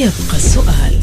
يبقى السؤال.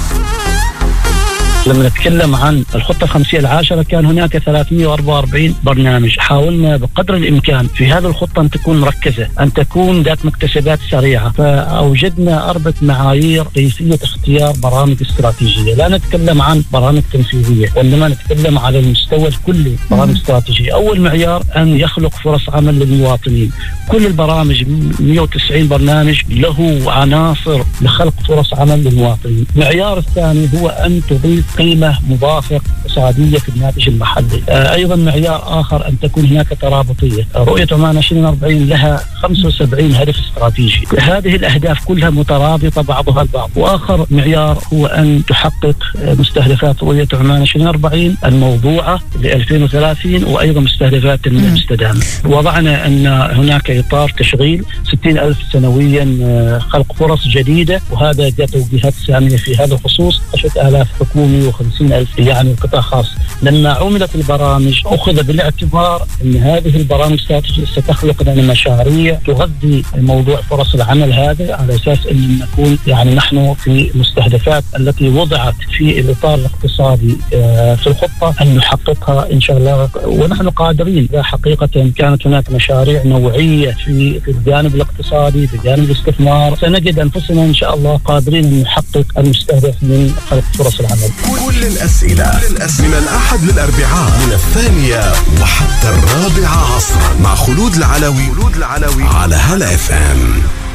لما نتكلم عن الخطة الخمسية العاشرة كان هناك 344 برنامج. حاولنا بقدر الإمكان في هذه الخطة أن تكون مركزة، أن تكون ذات مكتسبات سريعة، فأوجدنا 4 معايير كيفية اختيار برامج استراتيجية. لا نتكلم عن برامج تنفيذية، وإنما نتكلم على المستوى الكلي برامج استراتيجية. أول معيار أن يخلق فرص عمل للمواطنين. كل البرامج 190 برنامج له عناصر لخلق فرص عمل للمواطنين. المعيار الثاني هو أن تضيف قيمة مضافة اقتصادية في الناتج المحلي. أيضا معيار آخر أن تكون هناك ترابطية. رؤية عمان 2040 لها 75 هدف استراتيجي، هذه الأهداف كلها مترابطة بعضها البعض. وآخر معيار هو أن تحقق مستهدفات رؤية عمان 2040 الموضوعة ل 2030 وأيضا مستهدفات المستدامة. وضعنا أن هناك إطار تشغيل 60,000 سنويا خلق فرص جديدة، وهذا جاء توجيهات سامية في هذا الخصوص. 10,000 حكومي و50,000 يعني قطاع خاص. لما عملت البرامج أخذ بالاعتبار أن هذه البرامج ستخلق لنا مشاريع تغذي موضوع فرص العمل هذا، على أساس أن نكون يعني نحن في المستهدفات التي وضعت في الإطار الاقتصادي في الخطة أن نحققها إن شاء الله، ونحن قادرين. حقيقة كانت هناك مشاريع نوعية في الجانب الاقتصادي، في جانب الاستثمار، سنجد أنفسنا إن شاء الله قادرين أن نحقق المستهدف من خلق فرص العمل. كل الأسئلة من الأحد للأربعاء من 2 وحتى 4 عصرا مع خلود العلوي على هلا FM.